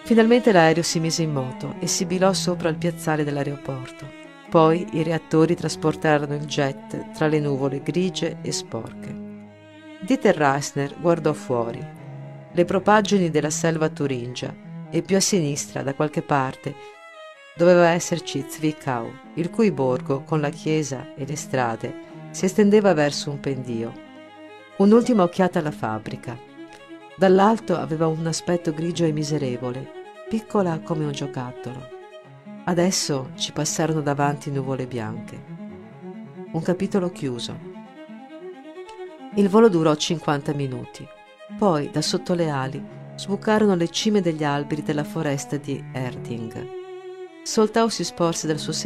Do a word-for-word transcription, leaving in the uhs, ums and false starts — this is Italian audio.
Finalmente l'aereo si mise in moto e sibilò sopra il piazzale dell'aeroporto. Poi i reattori trasportarono il jet tra le nuvole grigie e sporche. Dieter Reisner guardò fuori. Le propaggini della selva turingia e più a sinistra, da qualche parte, doveva esserci Zwickau, il cui borgo, con la chiesa e le strade, si estendeva verso un pendio. Un'ultima occhiata alla fabbrica. Dall'alto aveva un aspetto grigio e miserevole, piccola come un giocattolo. Adesso ci passarono davanti nuvole bianche. Un capitolo chiuso. Il volo durò cinquanta minuti. Poi, da sotto le ali, sbucarono le cime degli alberi della foresta di Erding. Soltau si sporse dal suo